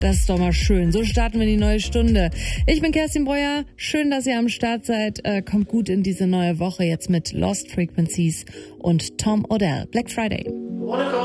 Das ist doch mal schön. So starten wir die neue Stunde. Ich bin Kerstin Breuer. Schön, dass ihr am Start seid. Kommt gut in diese neue Woche jetzt mit Lost Frequencies und Tom Odell. Black Friday.